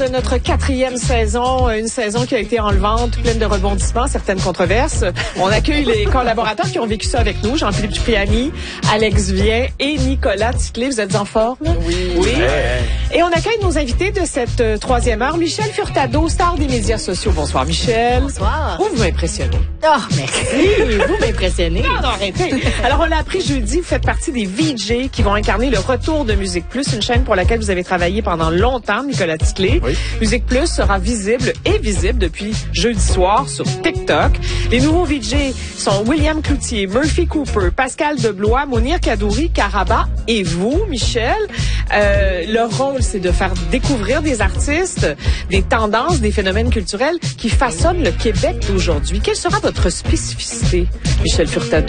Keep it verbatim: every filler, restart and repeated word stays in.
de notre quatrième saison, une saison qui a été enlevante, pleine de rebondissements, certaines controverses. On accueille les collaborateurs qui ont vécu ça avec nous, Jean-Philippe Cipriani, Alex Vien et Nicolas Ticlé. Vous êtes en forme? Oui. Oui. Et on accueille nos invités de cette euh, troisième heure, Michel Furtado, star des médias sociaux. Bonsoir, Michel. Bonsoir. Vous, vous m'impressionnez. Oh, merci. Vous m'impressionnez. Non, non, arrêtez. Alors, on l'a appris jeudi, vous faites partie des V J qui vont incarner le retour de Musique Plus, une chaîne pour laquelle vous avez travaillé pendant longtemps, Nicolas Ticlé. Oui. Musique Plus sera visible et visible depuis jeudi soir sur TikTok. Les nouveaux V J sont William Cloutier, Murphy Cooper, Pascal Deblois, Mounir Kadouri, Karaba et vous, Michel. Euh, leur rôle, c'est de faire découvrir des artistes, des tendances, des phénomènes culturels qui façonnent le Québec d'aujourd'hui. Quelle sera votre spécificité, Michel Furtado?